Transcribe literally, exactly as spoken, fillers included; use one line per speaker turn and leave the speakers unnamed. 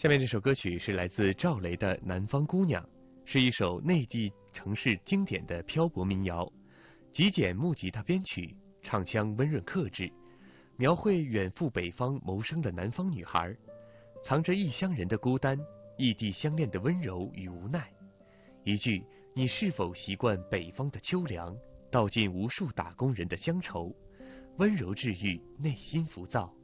下面这首歌曲是来自赵雷的《南方姑娘》，是一首内地城市经典的漂泊民谣，极简木吉他编曲，唱腔温润克制，描绘远赴北方谋生的南方女孩，藏着异乡人的孤单，异地相恋的温柔与无奈。一句“你是否习惯北方的秋凉”，道尽无数打工人的乡愁，温柔治愈内心浮躁。